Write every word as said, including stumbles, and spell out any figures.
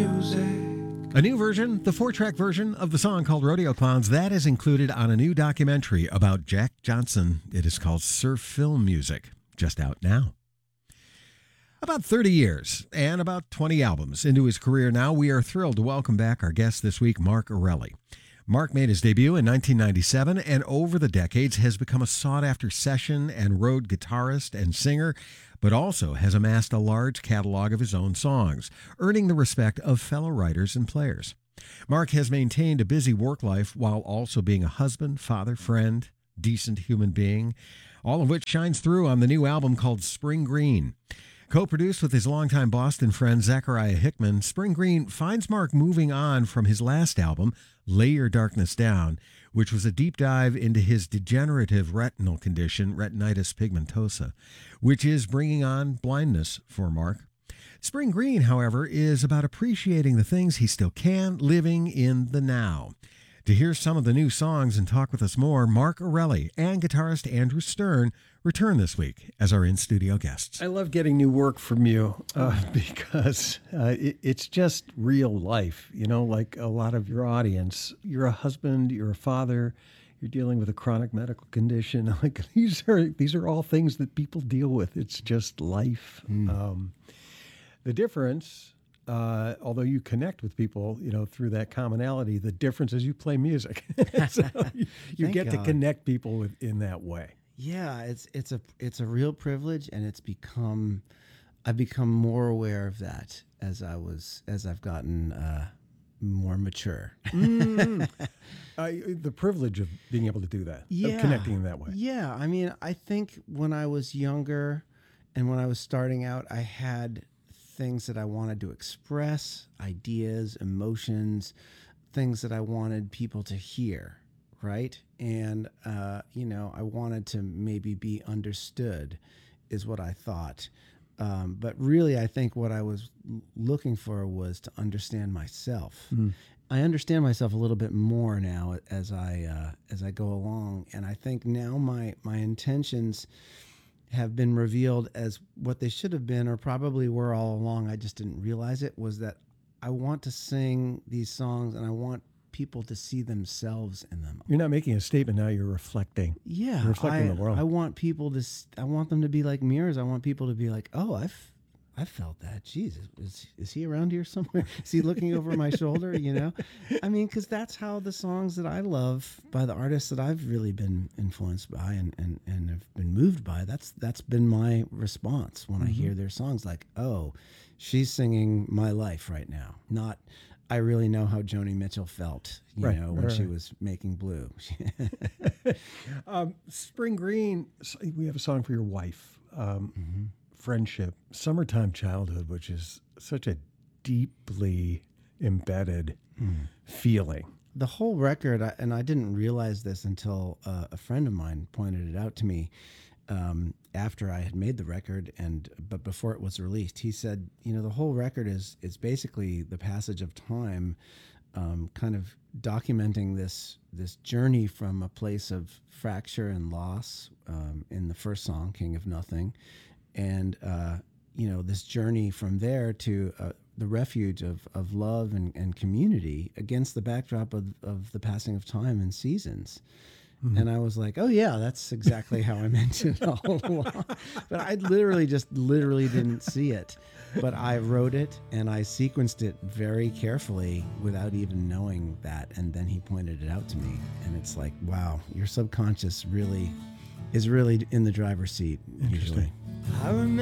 music. A new version, the four-track version of the song called Rodeo Clowns, that is included on a new documentary about Jack Johnson. It is called Surf Film Music, just out now. About thirty years and about twenty albums into his career now, we are thrilled to welcome back our guest this week, Mark Erelli. Mark made his debut in nineteen ninety-seven and over the decades has become a sought-after session and road guitarist and singer, but also has amassed a large catalog of his own songs, earning the respect of fellow writers and players. Mark has maintained a busy work life while also being a husband, father, friend, decent human being, all of which shines through on the new album called Spring Green. Co-produced with his longtime Boston friend Zachariah Hickman, Spring Green finds Mark moving on from his last album, Lay Your Darkness Down, which was a deep dive into his degenerative retinal condition, retinitis pigmentosa, which is bringing on blindness for Mark. Spring Green, however, is about appreciating the things he still can, living in the now. To hear some of the new songs and talk with us more, Mark Erelli and guitarist Andrew Stern return this week as our in-studio guests. I love getting new work from you uh, because uh, it, it's just real life. You know, like a lot of your audience, you're a husband, you're a father, you're dealing with a chronic medical condition. Like these are these are all things that people deal with. It's just life. Mm. Um, the difference. Uh, although you connect with people, you know, through that commonality, the difference is you play music. So you you get God. to connect people with, in that way. Yeah, it's it's a it's a real privilege, and it's become I've become more aware of that as I was as I've gotten uh, more mature. mm. uh, the privilege of being able to do that, yeah, of connecting in that way. Yeah, I mean, I think when I was younger and when I was starting out, I had things that I wanted to express, ideas, emotions, things that I wanted people to hear, right? And, uh, you know, I wanted to maybe be understood is what I thought. Um, but really, I think what I was looking for was to understand myself. Mm. I understand myself a little bit more now as I uh, as I go along. And I think now my my intentions have been revealed as what they should have been, or probably were all along. I just didn't realize it, was that I want to sing these songs and I want people to see themselves in them. You're not making a statement now, you're reflecting. Yeah. You're reflecting I, the world. I want people to, I want them to be like mirrors. I want people to be like, oh, I've, I felt that. Jesus, is, is he around here somewhere? Is he looking over my shoulder? You know, I mean, because that's how the songs that I love by the artists that I've really been influenced by and, and, and have been moved by, that's that's been my response when mm-hmm. I hear their songs. Like, oh, she's singing my life right now. Not, I really know how Joni Mitchell felt, you right, know, when right. she was making Blue. um, Spring Green, we have a song for your wife. Um, mm-hmm. Friendship, Summertime Childhood, which is such a deeply embedded mm. feeling. The whole record, and I didn't realize this until uh, a friend of mine pointed it out to me um, after I had made the record, and but before it was released. He said, you know, the whole record is is basically the passage of time, um, kind of documenting this this journey from a place of fracture and loss um, in the first song, King of Nothing. And, uh, you know, this journey from there to uh, the refuge of, of love and, and community against the backdrop of, of the passing of time and seasons. Mm-hmm. And I was like, oh, yeah, that's exactly how I meant it all along. But I literally just literally didn't see it. But I wrote it and I sequenced it very carefully without even knowing that. And then he pointed it out to me. And it's like, wow, your subconscious really is really in the driver's seat usually. I remember